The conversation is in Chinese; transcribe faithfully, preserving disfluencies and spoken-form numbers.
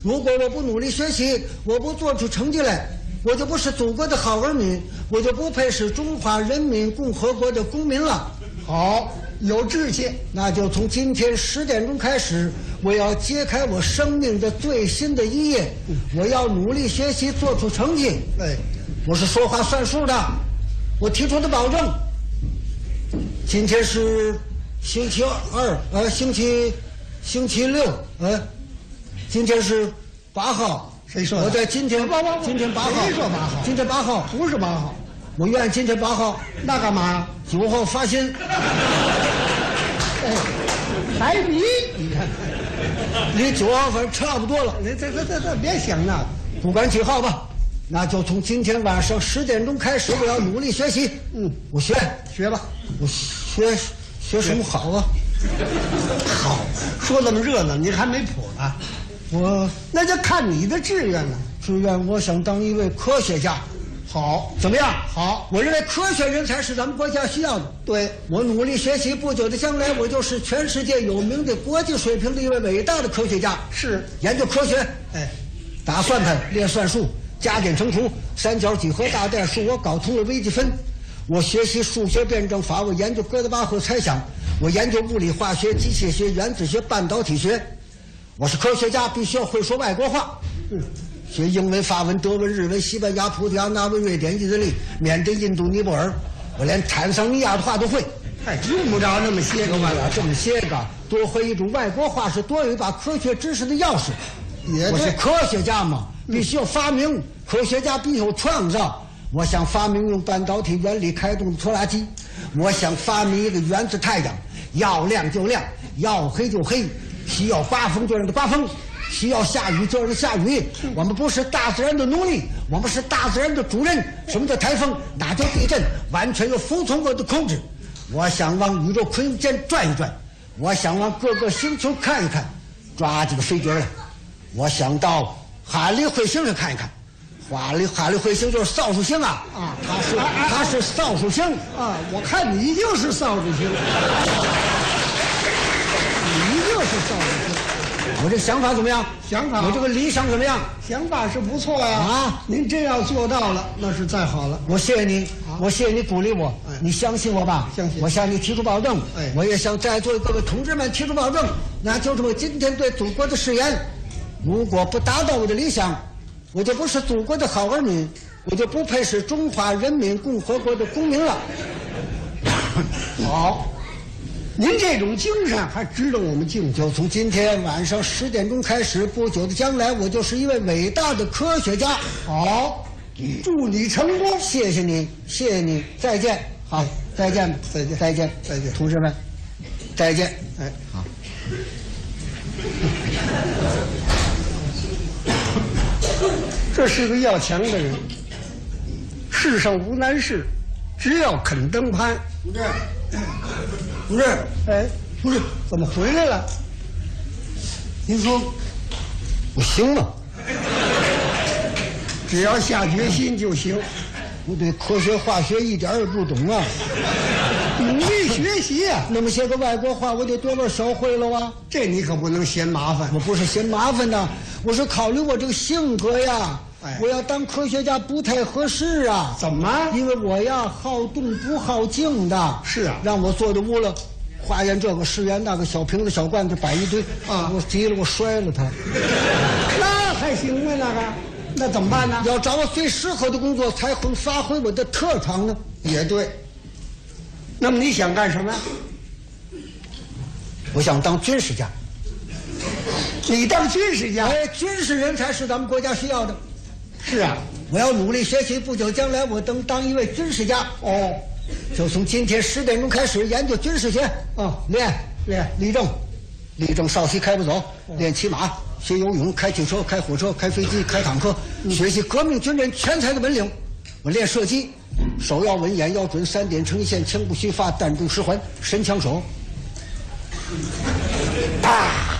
如果我不努力学习，我不做出成绩来，我就不是祖国的好儿女，我就不配是中华人民共和国的公民了。 好，有志气。 那就从今天十点钟开始，我要揭开我生命的最新的一页。我要努力学习，做出成绩。 哎， 我是说话算数的，我提出的保证。今天是星期二，呃，星期星期六，呃，今天是八号。 谁说的？ 我在今天，今天八号。 谁说八号？ 今天八号， 不是八号。 我愿今天八号。 那干嘛？ 九号发薪。 哎，还比你看， 离九号反正差不多了。 你这这这这别想那个， 不管几号吧，那就从今天晚上十点钟开始，我要努力学习。 嗯， 我学学吧。 我学学什么好啊？ 好，说那么热闹，你还没谱呢。 我那就看你的志愿了。 志愿我想当一位科学家。 好， 怎么样？ 好， 我认为科学人才是咱们国家需要的。 对， 我努力学习，不久的将来，我就是全世界有名的国际水平的一位伟大的科学家。 是， 研究科学， 哎， 打算盘，练算术，加减乘除，三角几何、大代数，我搞通了微积分。我学习数学辩证法，我研究哥德巴赫猜想，我研究物理化学、机械学、原子学、半导体学。我是科学家，必须要会说外国话。嗯。学英文、法文、德文、日文、西班牙、葡萄牙、挪威、瑞典、意大利、缅甸、印度、尼泊尔，我连坦桑尼亚的话都会。 哎，用不着那么些个嘛， 这么些个，多会一种外国话是多有一把科学知识的钥匙。 也我是科学家嘛，必须要发明。嗯、科学家必须有创造。我想发明用半导体原理开动拖拉机，我想发明一个原子太阳，要亮就亮，要黑就黑，需要刮风就让它刮风。需要下雨就让它下雨，我们不是大自然的奴隶，我们是大自然的主人。什么叫台风？哪叫地震？完全要服从我的控制。我想往宇宙空间转一转，我想往各个星球看一看，抓几个飞碟来。我想到哈利彗星上看一看，哈利哈利彗星就是扫帚星啊啊，它是它是扫帚星啊，我看你就是扫帚星，你就是扫帚星。 我这想法怎么样？ 想法， 我这个理想怎么样？ 想法是不错呀！ 啊， 您真要做到了，那是再好了。 我谢谢你，啊、我谢谢你鼓励我， 哎、 你相信我吧？ 相信。 我向你提出保证， 哎， 我也向在座各位同志们提出保证，那就是我今天对祖国的誓言。如果不达到我的理想，我就不是祖国的好儿女，我就不配是中华人民共和国的公民了。 好。您这种精神还值得我们敬就从今天晚上十点钟开始，不久的将来，我就是一位伟大的科学家。 好，祝你成功！ 谢谢你，谢谢你，再见。好，再见， 再见， 再见， 再见， 同志们，再见。 哎， 好。 这是个要强的人。世上无难事，只要肯登攀。 同志。同志， 哎， 同志， 怎么回来了？ 您说我行吗？ 只要下决心就行。 我对科学化学一点也不懂啊。 努力学习啊！ 那么些个外国话，我得多多少会了啊。 这你可不能嫌麻烦。 我不是嫌麻烦呐，我是考虑我这个性格呀。 哎， 我要当科学家不太合适啊。 怎么？ 因为我呀好动不好静的。 是啊， 让我坐在屋了，化验这个试验那个，小瓶子小罐子摆一堆啊， 我急了我摔了它。 那还行吗？那个，那怎么办呢？ 要找我最适合的工作，才会发挥我的特长呢。 也对。那么你想干什么？ 我想当军事家。 你当军事家？ 哎，军事人才是咱们国家需要的。 是啊， 我要努力学习，不久将来我能当一位军事家。 哦， 就从今天十点钟开始研究军事学。 哦， 练练立正，立正稍息开不走。哦、练骑马，学游泳，开汽车，开火车，开飞机，开坦克，嗯、学习革命军人全才的本领。我练射击，手要稳，眼要准，三点成一线，枪不虚发，弹中十环，神枪手。啊！